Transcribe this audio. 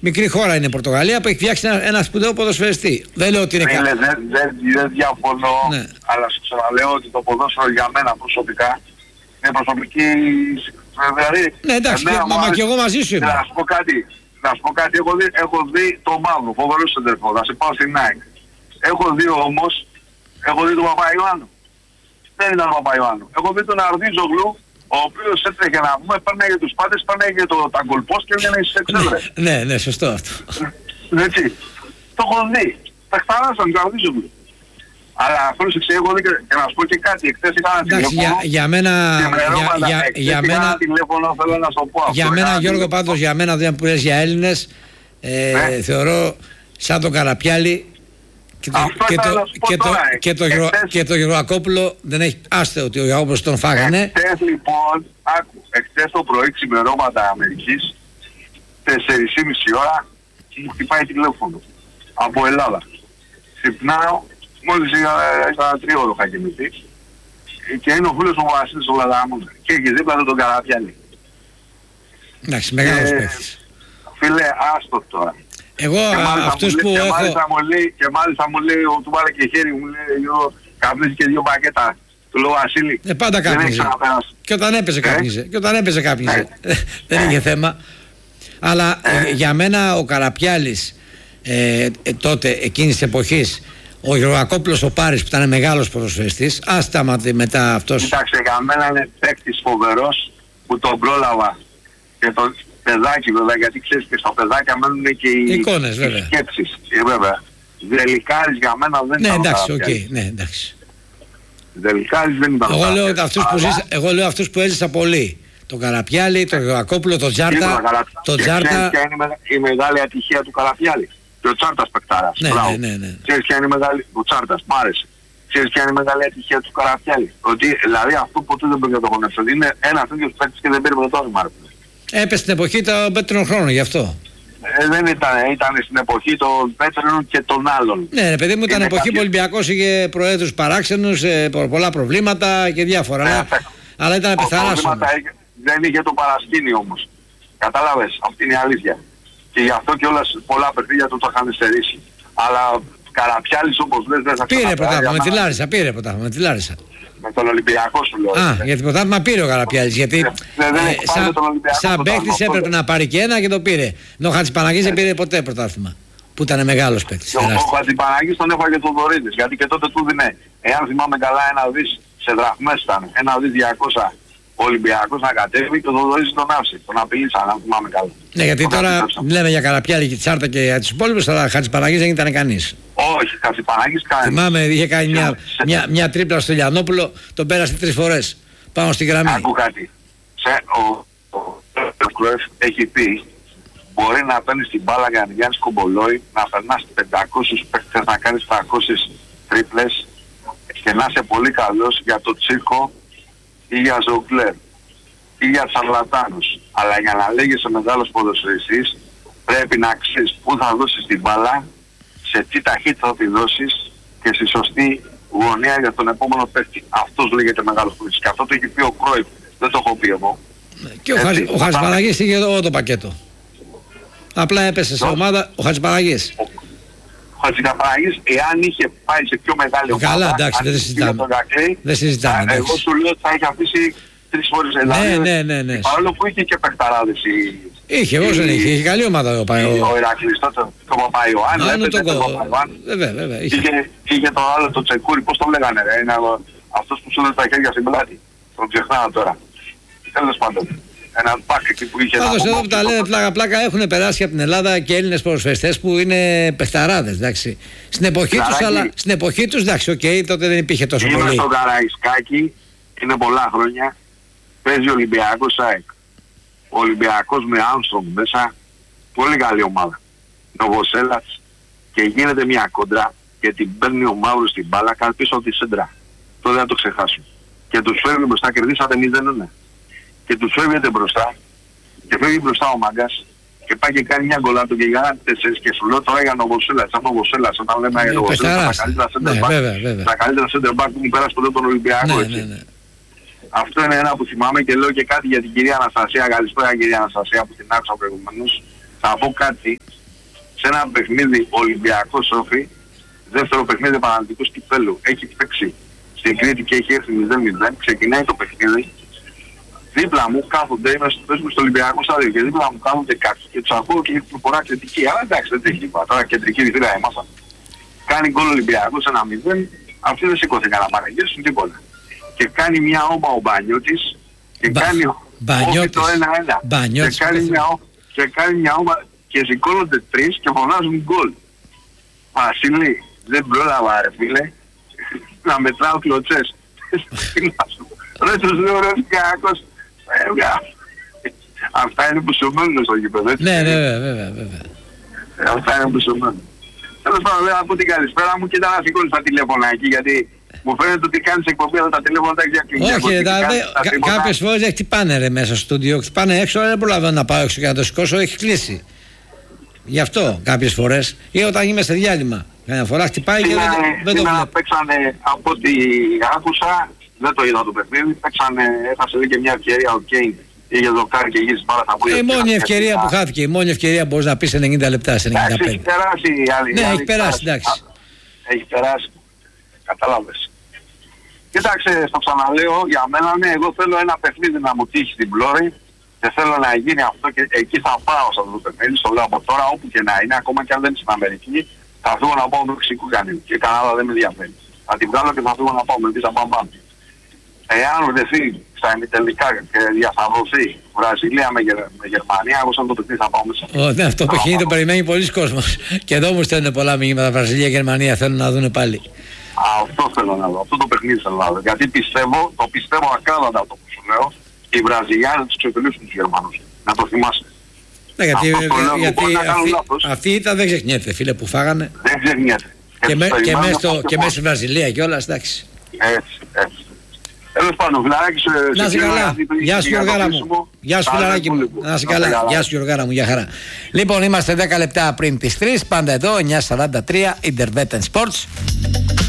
μικρή χώρα είναι η Πορτογαλία που έχει φτιάξει ένα σπουδαίο ποδοσφαιριστή. Δεν λέω ότι είναι καλό. Δεν διαφωνώ, ναι. Αλλά σου ξαναλέω ότι το ποδόσφαιρο για μένα προσωπικά είναι προσωπική. Δηλαδή, ναι, εντάξει, μα και εγώ μαζί σου είμαι. Να σου πω κάτι, έχω δει το Μαύρο, φοβερό σεντερφόρ, θα σε πάω στην ΑΕΚ. Έχω δει όμως, τον Παπαϊωάννου. Δεν ήταν ο Παπαϊωάννου. Έχω δει τον Αρδίζογλου, ο οποίος έτρεχε να πούμε, παίρναγε τους πάντες, παίρναγε τα γκολπόστ και έβγαινε στις εξέδρες. Ναι, σωστό αυτό. Έτσι. Το έχω δει. Τα χταράσαν τον Αρδίζογλου. Αλλά πρόσεξε, έχω δει και να σου πω και κάτι. Εχθές είχα ένα τηλέφωνο. Για μένα, Γιώργο, πάντως για μένα δεν που λες για Έλληνες, θεωρώ σαν τον Καραπιάλη και το Γεωργακόπουλο δεν έχει άστεο ότι ο Γεωργακόπουλος τον φάγανε. Εχθές λοιπόν, εχθές το πρωί ξημερώματα Αμερικής, 4:30 ώρα, μου χτυπάει τηλέφωνο από Ελλάδα. Ξυπνάω, μόλις είχα 3 ώρες είχα κοιμηθεί και είναι ο φίλος ο Βασίλης ο Λαδαμούς και έχει δίπλα του τον Καραπιάλη. Εντάξει, μεγάλος παίκτης. Φίλε, άστο τώρα. Εγώ αυτούς που έχω... Και μάλιστα μου λέει, του βάλε και χέρι μου, λέει, καπνίζει και 2 πακέτα. Του λέω Βασίλη, πάντα καπνίζει. Και όταν έπαιζε καπνίζει. Δεν είχε θέμα. Αλλά για μένα ο Καραπιάλης τότε εκείνης της εποχής, ο Γεωργακόπουλος ο Πάρης που ήταν μεγάλος ποδοσφαιριστής, άστα μετά αυτός. Κοίταξε, για μένα είναι παίκτης φοβερός που τον πρόλαβα και το παιδάκι βέβαια, γιατί ξέρεις και στα παιδάκια μένουν και οι εικόνες, βέβαια. Σκέψεις. Βέβαια. Δελικάρης για μένα δεν ήταν. Ναι, εντάξει. Δελικάρης δεν ήταν. Εγώ λέω αυτούς που έζησα πολύ. Τον Καραπιάλη, τον Γεωργακόπουλο, τον Τζάρτα. Η μεγάλη ατυχία του Καραπιάλη. Και ο Τσάρτας παικτάρας. Ναι. Ξέρεις ποια είναι η μεγάλη... Ο Τσάρτας, μ' άρεσε. Ξέρεις ποια είναι η μεγάλη ατυχία του Καραπιάλη. Ότι δηλαδή αυτό ποτέ δεν μπορεί να το γονέψω. Είναι ένας τέτοιος παίκτης και δεν πήρε πρωτάθλημα. Έπεσε στην εποχή των πέτρινων χρόνων, γι' αυτό. Δεν ήταν στην εποχή των πέτρινων και των άλλων. Ναι, παιδί μου, ήταν εποχή που ο Ολυμπιακός είχε προέδρους παράξενους, πολλά προβλήματα και διάφορα. Αλλά ήταν πεθαράς. Δεν είχε το παρασκήνιο όμως. Κατάλαβες, αυτή είναι η αλήθεια. Και γι' αυτό και όλα πολλά παιχνίδια του το είχαν στερήσει. Αλλά Καραπιάλης όπως λες δεν θα ξαναπάει. Πήρε πρωτάθλημα με τη Λάρισα. Με τον Ολυμπιακό σου λέω. Γιατί πρωτάθλημα πήρε ο Καραπιάλης. Γιατί σαν παίκτης έπρεπε να πάρει και ένα και το πήρε. Ενώ ο Χατζηπαναγής δεν πήρε ποτέ πρωτάθλημα. Που ήταν μεγάλος παίκτης. Ο Χατζηπαναγής τον έφαγε τον Δωρίδης. Γιατί και τότε του δίνε, εάν θυμάμαι καλά, 1 δις σε δραχμές ήταν. 1 δις 200. Ο Ολυμπιακός να κατέβει και ο Θοδωρής τον άφησε. Τον απειλήσαν, αν θυμάμαι καλά. Ναι, γιατί τώρα λέμε για Καραπιάλη και Τσάρτα και για τους υπόλοιπους, αλλά Χατζηπαναγής δεν ήταν κανείς. Όχι, Χατζηπαναγής κανείς. Θυμάμαι, είχε κάνει μια τρίπλα στο Λιανόπουλο, τον πέρασε 3 φορές πάνω στη γραμμή. Άκου κάτι. Ο Κρόεφ έχει πει, μπορεί να παίρνεις την μπάλα για να Γιάννης Κομπολόη, να περνάς 500 παίκτες, να κάνεις 300 τρίπλες και να είσαι πολύ καλός για το τσίρκο ή για ζογκλέρ ή για σαρλατάνους. Αλλά για να λέγεσαι μεγάλος ποδοσφαιριστής πρέπει να ξέρεις πού θα δώσεις την μπάλα, σε τι ταχύτητα θα τη δώσεις και στη σωστή γωνία για τον επόμενο παίκτη. Αυτός λέγεται μεγάλος ποδοσφαιριστής. Και αυτό το έχει πει ο Κρόιφ. Δεν το έχω πει εγώ. Και ο Χατζηπαναγής είχε όλο το πακέτο. Απλά έπεσε σε ομάδα ο Χατζηπαναγής. Ο Χατζηπαναγής, εάν είχε πάει σε πιο μεγάλη ομάδα, καλά, εντάξει, δεν συζητάμε. Εγώ σου λέω ότι θα είχε αφήσει 3 φορές Ελλάδα. Ναι. Παρόλο που είχε και παιχταράδες. Είχε, εγώ δεν είχε. Είχε καλή ομάδα ο Παϊωάννου. Ο Ηρακλής τότε, το Παπαϊωάννου. Βέβαια. Είχε το άλλο το Τσεκούρι, πώς το λέγανε ρε. Είναι αυτός που σου δίνει τα χέρια στην πλάτη. Τον ξεχνάω τώρα. Τέλος πάντων. Έναν πάκ εκεί που είχε. Πάντως εδώ που τα λένε πλάκα έχουν περάσει από την Ελλάδα και Έλληνες ποδοσφαιριστές που είναι παιχταράδες, εντάξει. Στην εποχή τους, εντάξει, τότε δεν υπήρχε τόσο πολύ. Είμαι στο Καραϊσκάκι, είναι πολλά χρόνια. Παίζει ο Ολυμπιακός ΑΕΚ. Ο Ολυμπιακός με Άρμστρονγκ μέσα, πολύ καλή ομάδα. Νοβοσέλας και γίνεται μια κόντρα και την παίρνει ο Μαύρος στην μπάλα κάτω πίσω από τη σέντρα. Τότε δεν το ξεχάσουν. Και τους φεύγει μπροστά, κερδίσατε 0-1. Και τους φεύγεται μπροστά και φεύγει μπροστά ο Μάγκας και πάει και κάνει μια γκολάτο και για 4 και σου λέω τώρα για Νοβοσέλας. Σαν Νοβοσέλας, όταν λέμε για Νοβοσέλας, τα καλύτερα center back που μου πέρασε ποτέ τον Ολυμπιακό. Ναι. Αυτό είναι ένα που θυμάμαι και λέω και κάτι για την κυρία Αναστασία. Καλησπέρα κυρία Αναστασία που την άκουσα προηγουμένως. θα πω κάτι. Σε ένα παιχνίδι Ολυμπιακός Όφη, δεύτερο παιχνίδι Παναθηναϊκός Κυπέλλου, έχει παίξει στην Κρήτη και έχει έρθει 0-0, ξεκινάει το παιχνίδι. Δίπλα μου κάθονται, είμαι στο Ολυμπιακό στάδιο και δίπλα μου κάθονται κάποιοι και τους ακούω και την φορά κριτική. Αλλά εντάξει, δεν έχει τίποτα. Τώρα κεντρική ρητήρα ήμασταν. Κάνει γκολ Ολυμπιακός 1-0, αυτοί δεν σηκώθηκαν να παραγγέλσουν τίποτα. Και κάνει μια όμπα ο Μπανιώτης και κάνει όχι το 1-1. Και κάνει μια όμπα και σηκώνονται τρεις και φωνάζουν γκολ. Βασίλη, δεν πρόλαβα ρε φίλε να μετράω κλωτσές. Ρε τους λέω ρε Ολυμπιακός. Αυτά είναι που σου μένουν στο γήπεδο, έτσι. Ναι, βέβαια. Αυτά είναι που σου μένουν. Τέλος πάντων, λέω να πω την καλησπέρα μου και ήταν να σηκώνεις τα τηλέφωνα εκεί, γιατί μου φαίνεται ότι κάνεις εκπομπή εδώ τα τηλέφωνα τα έχεις κλείσει. Όχι, κάποιες φορές δεν χτυπάνε ρε μέσα στο στούντιο, χτυπάνε έξω, αλλά δεν προλαβαίνω να πάω έξω και να το σηκώσω, έχει κλείσει. Γι' αυτό κάποιες φορές, ή όταν είμαι σε διάλειμμα. Καμιά φορά χτυπάει και δεν το βλέπω. Παίξανε, από ό,τι άκουσα, δεν το είδα το παιχνίδι, έχασε και μια ευκαιρία ο Κέιν. Είχε δοκάρει και γύρισε πάρα τα πουλιά. Η μόνη ευκαιρία που χάθηκε, η μόνη ευκαιρία μπορείς να πεις σε 90 λεπτά, σε 95. Έχει περάσει η άλλη. Ναι, έχει περάσει, εντάξει. Έχει περάσει. Κατάλαβες. Κοίταξε, στο ξαναλέω, για μένα ναι, εγώ θέλω ένα παιχνίδι να μου τύχει στην πλώρη και θέλω να γίνει αυτό και εκεί θα πάω σε αυτό το παιχνίδι, στο λέω από τώρα, όπου και να είναι, ακόμα και αν δεν είναι στην Αμερική, θα φύγω να πάω με Μεξικού κανένα και Καναδά δεν με ενδιαφέρει. Θα την βγάλω και θα φύγω να πάω με πίσω πάμε. Εάν βρεθεί στα ημιτελικά και διασταυρωθεί Βραζιλία με Γερμανία, εγώ σαν το παιχνίδι θα πάω μέσα. Ναι, αυτό το παιχνίδι το περιμένει πολλοί κόσμος. Και εδώ μου στέλνουν πολλά μηνύματα. Βραζιλία-Γερμανία θέλουν να δουν πάλι. Αυτό θέλω να δω. Αυτό το παιχνίδι θέλω να δω. Γιατί το πιστεύω ακράδαντα αυτό που σου λέω. Και οι Βραζιλιάνοι τους ξεπελούσουν τους Γερμανούς. Να το θυμάσαι. Ναι, γιατί αυτή ήταν δεν ξεχνιέται, φίλε, που φάγανε. Δεν ξεχνιέται. Και μέσα στη Βραζιλία κιόλας, εντάξει. Έτσι. Τέλος πάντων, φιλαράκι σου. Να είσαι καλά. Γεια σου Γιωργάρα μου. Γεια σου φιλαράκι μου. Να είσαι καλά. Γεια σου Γιωργάρα μου. Γεια χαρά. Λοιπόν, είμαστε 10 λεπτά πριν τις 3. Πάντα εδώ, 9:43, Intervet Sports.